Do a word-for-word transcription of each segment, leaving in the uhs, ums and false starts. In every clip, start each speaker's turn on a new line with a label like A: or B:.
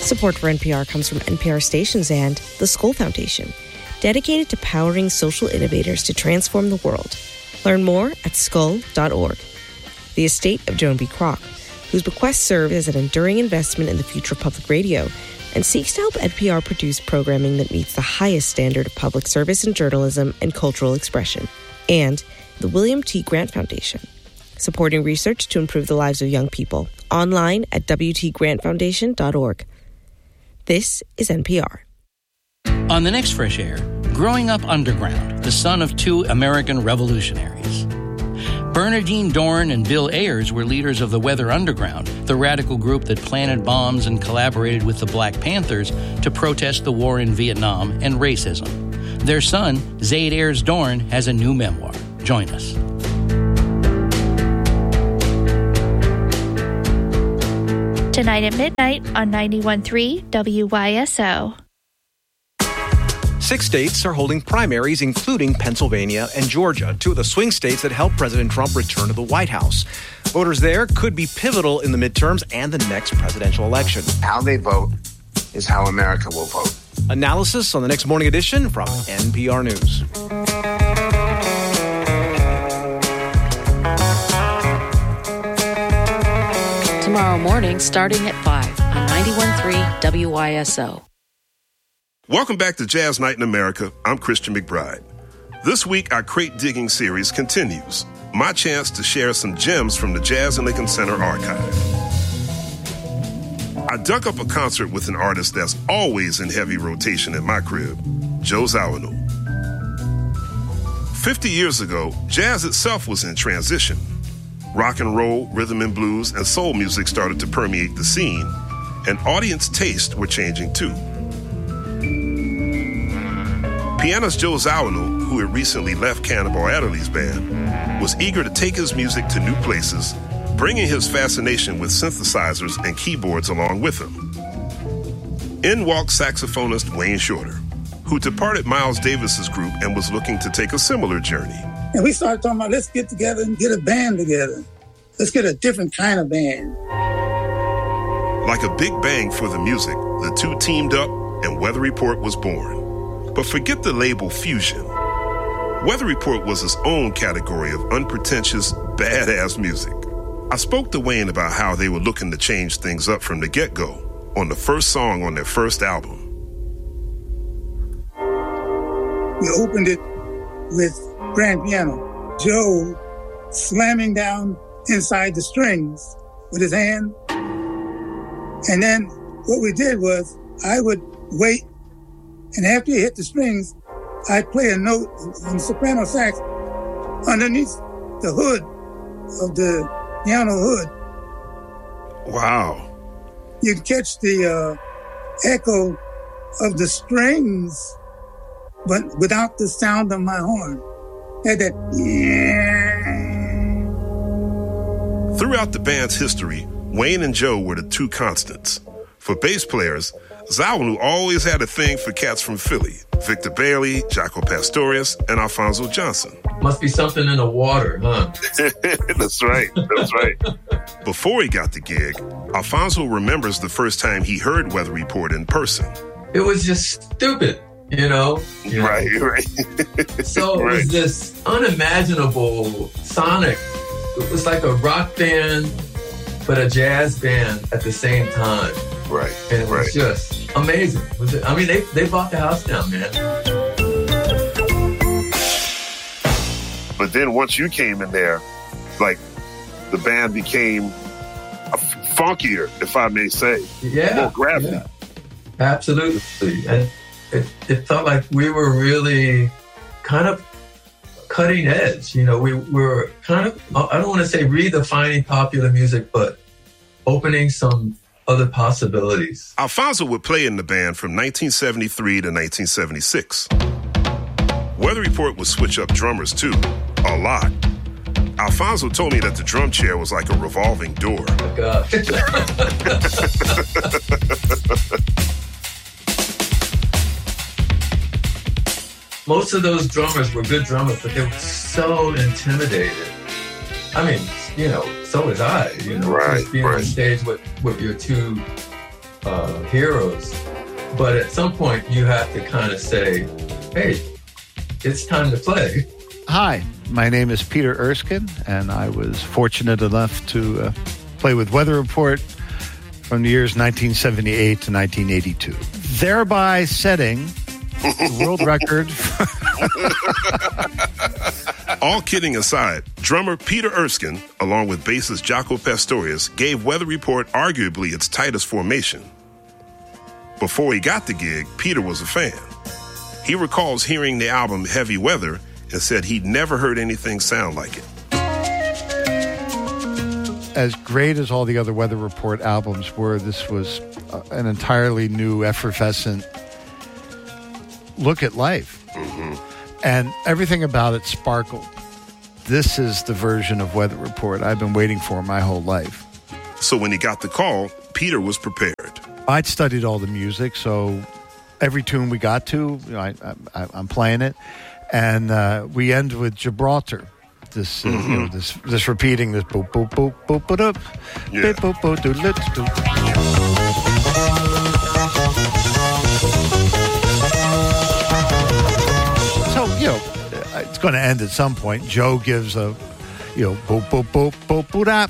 A: Support for N P R comes from N P R stations and the Skoll Foundation, dedicated to powering social innovators to transform the world. Learn more at skoll dot org. The estate of Joan B. Kroc, whose bequests serve as an enduring investment in the future of public radio and seeks to help N P R produce programming that meets the highest standard of public service in journalism and cultural expression. And the William T. Grant Foundation, supporting research to improve the lives of young people. Online at w t grant foundation dot org. This is N P R.
B: On the next Fresh Air, growing up underground, the son of two American revolutionaries. Bernardine Dohrn and Bill Ayers were leaders of the Weather Underground, the radical group that planted bombs and collaborated with the Black Panthers to protest the war in Vietnam and racism. Their son, Zaid Ayers Dohrn, has a new memoir. Join us.
C: Tonight at midnight on ninety-one point three W Y S O.
D: Six states are holding primaries, including Pennsylvania and Georgia, two of the swing states that helped President Trump return to the White House. Voters there could be pivotal in the midterms and the next presidential election.
E: How they vote is how America will vote.
D: Analysis on the next morning edition from N P R News.
F: Tomorrow morning, starting at five on ninety-one point three W Y S O.
G: Welcome back to Jazz Night in America. I'm Christian McBride. This week, our crate digging series continues. My chance to share some gems from the Jazz and Lincoln Center archive. I dug up a concert with an artist that's always in heavy rotation at my crib, Joe Zawinul. Fifty years ago, jazz itself was in transition. Rock and roll, rhythm and blues, and soul music started to permeate the scene, and audience tastes were changing too. Pianist Joe Zawinul, who had recently left Cannonball Adderley's band, was eager to take his music to new places, bringing his fascination with synthesizers and keyboards along with him. In walked saxophonist Wayne Shorter, who departed Miles Davis's group and was looking to take a similar journey.
H: And we started talking about, let's get together and get a band together. Let's get a different kind of band.
G: Like a big bang for the music, the two teamed up and Weather Report was born. But forget the label fusion. Weather Report was its own category of unpretentious, badass music. I spoke to Wayne about how they were looking to change things up from the get-go on the first song on their first album.
H: We opened it with grand piano. Joe slamming down inside the strings with his hand. And then what we did was I would wait, and after he hit the strings, I'd play a note in soprano sax underneath the hood of the piano hood.
G: Wow.
H: You can catch the uh, echo of the strings, but without the sound of my horn. Had that.
G: Throughout the band's history, Wayne and Joe were the two constants. For bass players, Zawinul always had a thing for cats from Philly: Victor Bailey, Jaco Pastorius, and Alphonso Johnson.
I: Must be something in the water, huh?
G: That's right. That's right. Before he got the gig, Alphonso remembers the first time he heard Weather Report in person.
I: It was just stupid, you know? You
G: right,
I: know?
G: right.
I: So it
G: right.
I: was this unimaginable sonic. It was like a rock band, but a jazz band at the same time.
G: Right.
I: And it was
G: right.
I: just amazing. Was it, I mean, they they bought the house down, man.
G: But then once you came in there, like, the band became funkier, if I may say.
I: Yeah.
G: More gravity.
I: Yeah. Absolutely. And it, it felt like we were really kind of cutting edge. You know, we were kind of, I don't want to say redefining popular music, but opening some other possibilities.
G: Alphonso would play in the band from nineteen seventy-three to nineteen seventy-six. Weather Report would switch up drummers too, a lot. Alphonso told me that the drum chair was like a revolving door.
I: Oh, God. Most of those drummers were good drummers, but they were so intimidated. I mean, you know, so was I, you know,
G: right,
I: just being
G: right.
I: on stage with, with your two uh, heroes. But at some point, you have to kind of say, hey, it's time to play.
J: Hi, my name is Peter Erskine, and I was fortunate enough to uh, play with Weather Report from the years nineteen seventy-eight to nineteen eighty-two, thereby setting the world record.
G: All kidding aside, drummer Peter Erskine, along with bassist Jaco Pastorius, gave Weather Report arguably its tightest formation. Before he got the gig, Peter was a fan. He recalls hearing the album Heavy Weather and said he'd never heard anything sound like it.
J: As great as all the other Weather Report albums were, this was uh, an entirely new, effervescent look at life. Mm-hmm. And everything about it sparkled. This is the version of Weather Report I've been waiting for my whole life.
G: So when he got the call, Peter was prepared.
J: I'd studied all the music, so every tune we got to, you know, I, I, I'm playing it. And uh, we end with Gibraltar. This, uh, mm-hmm. you know, this, this repeating this boop boop boop boop boop boop
G: yeah.
J: boop boop boop boop. So you know, it's going to end at some point. Joe gives a, you know, boop boop boop boop boop up.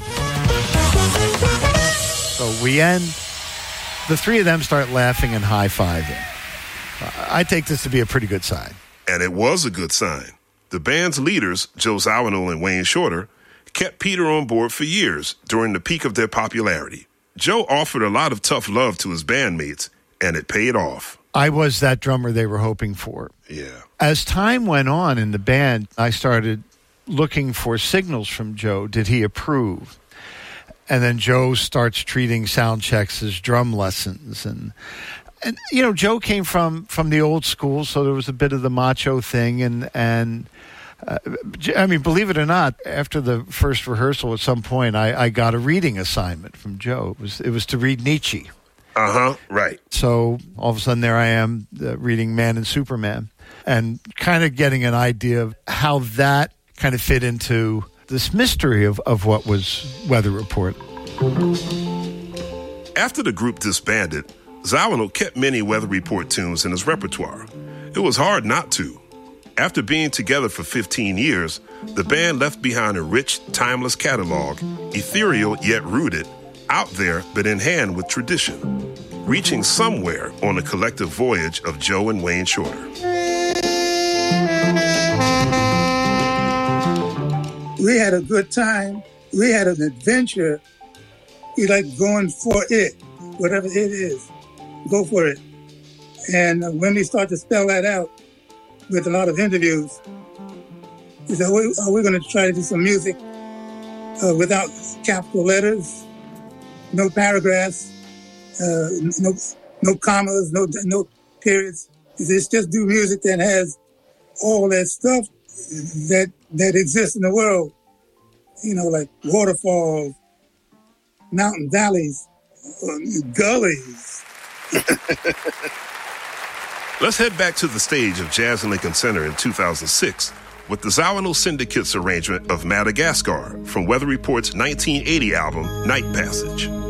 J: So we end. The three of them start laughing and high-fiving. Uh, I take this to be a pretty good sign.
G: And it was a good sign. The band's leaders, Joe Zawinul and Wayne Shorter, kept Peter on board for years during the peak of their popularity. Joe offered a lot of tough love to his bandmates, and it paid off.
J: I was that drummer they were hoping for.
G: Yeah.
J: As time went on in the band, I started looking for signals from Joe. Did he approve? And then Joe starts treating sound checks as drum lessons. And, and you know, Joe came from, from the old school, so there was a bit of the macho thing. And, and uh, I mean, believe it or not, after the first rehearsal at some point, I, I got a reading assignment from Joe. It was, it was to read Nietzsche.
G: Uh-huh, right.
J: So all of a sudden there I am uh, reading Man and Superman and kind of getting an idea of how that kind of fit into this mystery of, of what was Weather Report.
G: After the group disbanded, Zawinul kept many Weather Report tunes in his repertoire. It was hard not to. After being together for fifteen years, the band left behind a rich, timeless catalog, ethereal yet rooted, out there but in hand with tradition, reaching somewhere on a collective voyage of Joe and Wayne Shorter.
H: We had a good time. We had an adventure. We like going for it, whatever it is. Go for it. And when we start to spell that out with a lot of interviews, we said, are we going to try to do some music uh, without capital letters, no paragraphs, uh, no no commas, no no periods? It's just do music that has all that stuff that that exists in the world, you know, like waterfalls, mountain valleys, gullies.
G: Let's head back to the stage of Jazz in Lincoln Center in two thousand six with the Zawinul Syndicate's arrangement of Madagascar from Weather Report's nineteen eighty album, Night Passage.